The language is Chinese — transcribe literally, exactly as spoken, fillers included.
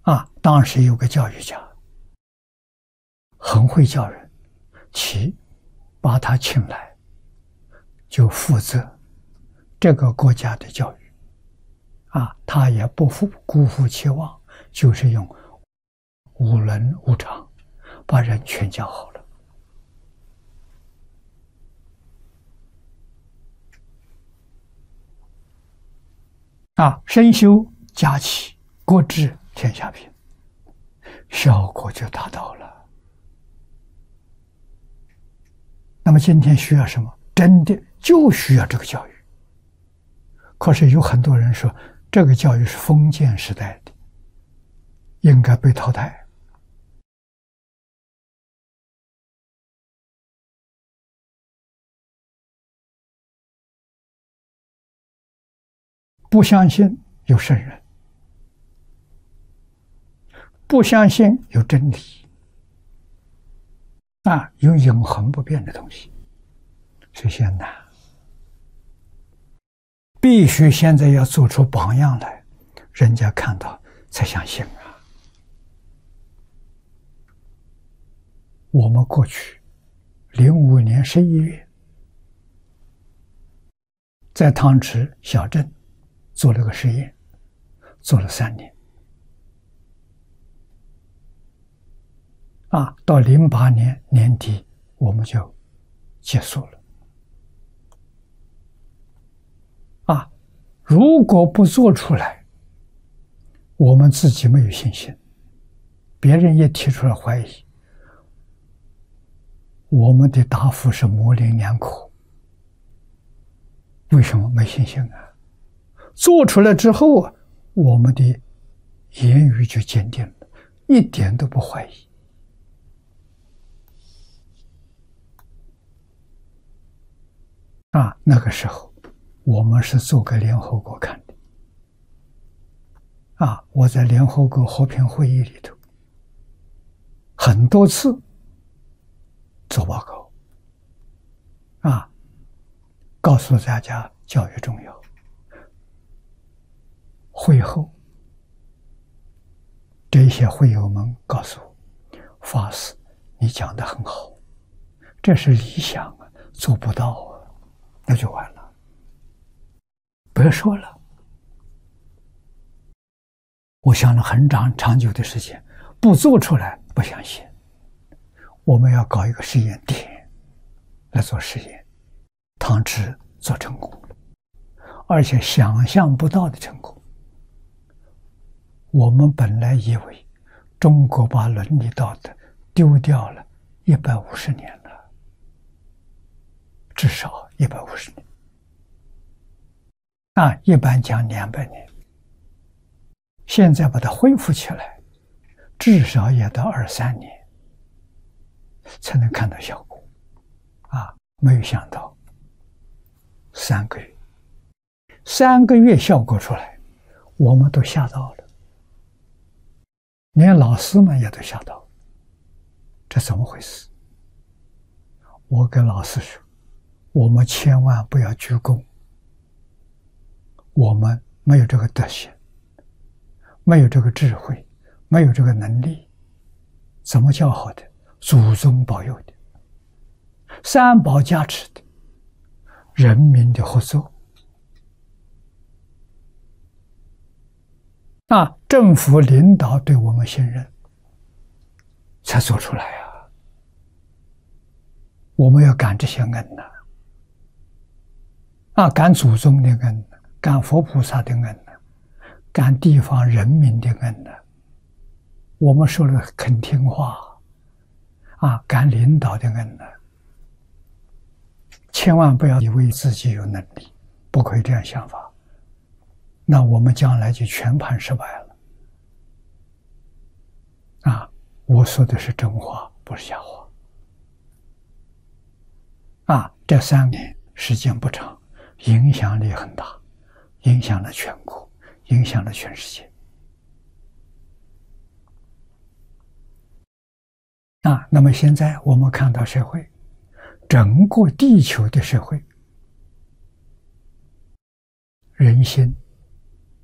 啊，当时有个教育家，很会教人，其把他请来，就负责这个国家的教育。啊，他也不负辜负期望，就是用五伦五常把人全教好了。啊，身修家齐，国治天下平，效果就达到了。那么今天需要什么？真的就需要这个教育。可是有很多人说，这个教育是封建时代的，应该被淘汰。不相信有圣人，不相信有真理，啊，有永恒不变的东西，是现难。必须现在要做出榜样来，人家看到才相信啊。我们过去零五年十一月，在汤池小镇做了个实验，做了三年。啊，到零八年年底我们就结束了。啊，如果不做出来，我们自己没有信心，别人也提出了怀疑，我们的答复是模棱两可。为什么没信心啊？做出来之后啊，我们的言语就坚定了，一点都不怀疑。啊，那个时候我们是做给联合国看的。啊，我在联合国和平会议里头很多次做报告，啊，告诉大家教育重要。会后，这些会友们告诉我，法师，你讲得很好，这是理想啊，做不到啊，那就完了，不要说了。我想了很长长久的时间，不做出来不相信。我们要搞一个实验点来做实验，汤池做成功了，而且想象不到的成功。我们本来以为中国把伦理道德丢掉了一百五十年了，至少一百五十年，啊，一般讲两百年。现在把它恢复起来，至少也到二三年才能看到效果，啊，没有想到三个月，三个月效果出来，我们都吓到了。连老师们也都吓到，这怎么回事？我跟老师说，我们千万不要鞠躬，我们没有这个德行，没有这个智慧，没有这个能力，怎么教好的？祖宗保佑的，三宝加持的，人民的合作。啊，政府领导对我们信任，才做出来啊！我们要感这些恩呐，啊，感祖宗的恩，感佛菩萨的恩，感地方人民的恩呐。我们说了肯听话，啊，感领导的恩呐。千万不要以为自己有能力，不可以这样想法。那我们将来就全盘失败了。啊，我说的是真话，不是假话。啊，这三年时间不长，影响力很大，影响了全国，影响了全世界。啊，那么现在我们看到社会，整个地球的社会，人心